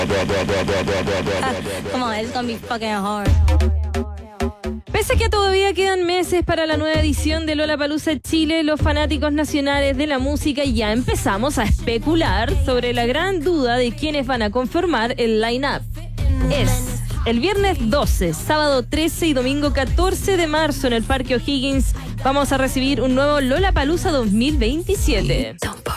Come on, it's gonna be fucking hard. Pese a que todavía quedan meses para la nueva edición de Lollapalooza Chile, los fanáticos nacionales de la música ya empezamos a especular sobre la gran duda de quiénes van a conformar el line-up. Es el viernes 12, sábado 13 y domingo 14 de marzo en el Parque O'Higgins. Vamos a recibir un nuevo Lollapalooza 2027.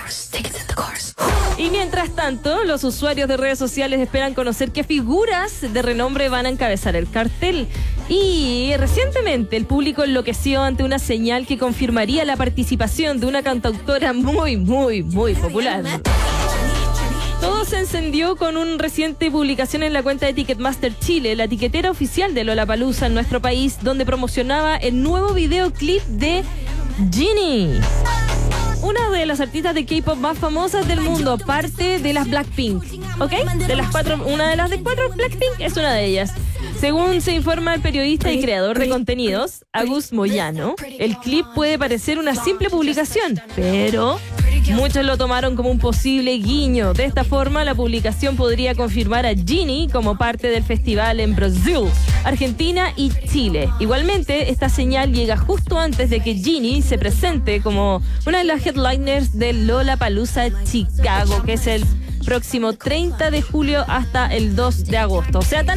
Y mientras tanto, los usuarios de redes sociales esperan conocer qué figuras de renombre van a encabezar el cartel. Y recientemente el público enloqueció ante una señal que confirmaría la participación de una cantautora muy popular. Todo se encendió con una reciente publicación en la cuenta de Ticketmaster Chile, la tiquetera oficial de Lollapalooza en nuestro país, donde promocionaba el nuevo videoclip de Jennie, una de las artistas de K-pop más famosas del mundo, parte de las Blackpink, ¿ok? De las cuatro, una de las de cuatro, Blackpink es una de ellas. Según se informa el periodista y creador de contenidos, Agus Moyano, el clip puede parecer una simple publicación, pero muchos lo tomaron como un posible guiño. De esta forma, la publicación podría confirmar a Jennie como parte del festival en Brasil, Argentina y Chile. Igualmente, esta señal llega justo antes de que Jennie se presente como una de las headliners del Lollapalooza Chicago, que es el próximo 30 de julio hasta el 2 de agosto. O sea, tan